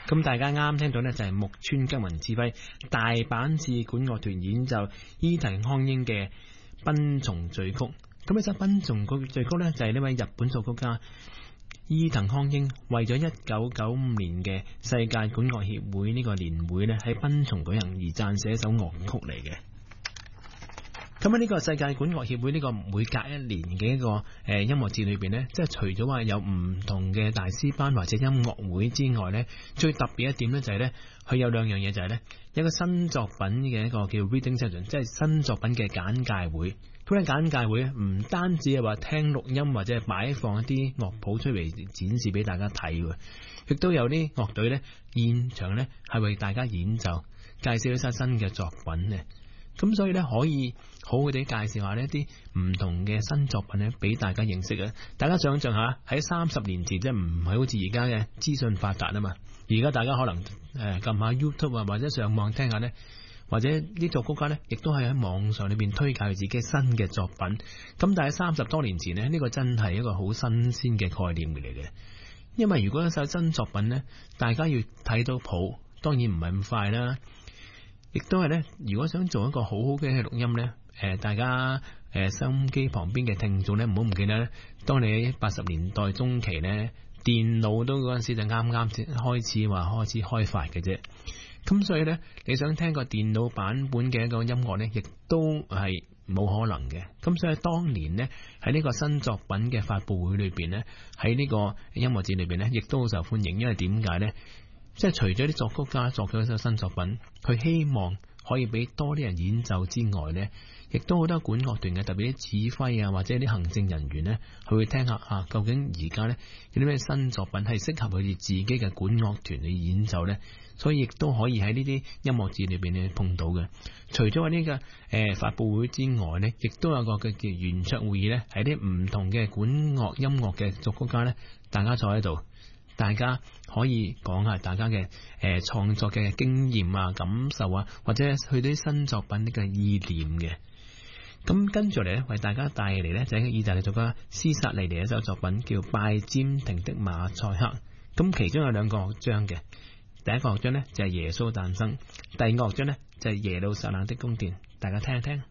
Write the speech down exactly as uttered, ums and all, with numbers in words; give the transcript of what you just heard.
咁大家啱聽到呢，就係木村吉文指揮大阪至管樂團演奏伊藤康英嘅濱松序曲。咁呢首濱松序曲呢，就係呢位日本作曲家伊藤康英為咗一九九五年嘅世界管樂協會呢個年會呢，喺濱松舉行而撰寫一首樂曲嚟嘅。咁喺呢個世界管樂協會呢個每隔一年嘅一個誒、呃、音樂節裏邊呢，即係除咗話有唔同嘅大師班或者音樂會之外呢，最特別一點呢就係呢，佢有兩樣嘢，就係呢一個新作品嘅一個叫 reading session， 即係新作品嘅簡介會。咁呢簡介會唔單止係話聽錄音或者係擺放一啲樂譜出嚟展示俾大家睇，亦都有啲樂隊呢現場呢係為大家演奏，介紹一首新嘅作品嘅。咁所以咧可以好好地介紹下呢一啲唔同嘅新作品咧，俾大家認識啊！大家想象下喺三十年前，即係唔係好似而家嘅資訊發達啊嘛？而家大家可能誒撳下 YouTube 啊，或者上網聽下咧，或者啲作曲家咧，亦都係喺網上裏邊推介自己新嘅作品。咁但係三十多年前咧，呢個真係一個好新鮮嘅概念嚟嘅。因為如果一首新作品咧，大家要睇到譜，當然唔係咁快啦。亦都係咧，如果想做一個好好嘅錄音咧，誒、呃，大家誒、呃、收音機旁邊嘅聽眾咧，唔好唔記得咧，當你喺八十年代中期咧，電腦都嗰陣時就啱啱先開始話開始開發嘅啫。咁所以咧，你想聽個電腦版本嘅一個音樂咧，亦都係冇可能嘅。咁所以當年咧，喺呢個新作品嘅發佈會裏邊咧，喺呢個音樂節裏邊咧，亦都好受歡迎。因為點解咧？即係除咗啲作曲家作咗一首新作品，佢希望可以俾多啲人演奏之外呢，亦都好多管樂團嘅特別啲指揮啊，或者啲行政人員呢，佢會聽下啊，究竟而家呢有啲咩新作品係適合佢哋自己嘅管樂團去演奏呢？所以亦都可以喺呢啲音樂節裏邊呢碰到嘅。除咗呢個誒、呃、發佈會之外呢，亦都有個嘅叫圓桌會議呢，喺啲唔同嘅管樂音樂嘅作曲家呢，大家坐喺度。大家可以講下大家嘅誒創作嘅經驗啊、感受啊，或者去啲新作品呢個意念嘅。咁跟住嚟咧，為大家帶嚟咧就係意大利作家斯薩利尼一首作品叫《拜占庭的馬賽克》。咁其中有兩個樂章嘅，第一個樂章咧就係耶穌誕生，第二個樂章咧就係耶路撒冷的宮殿。大家聽一聽。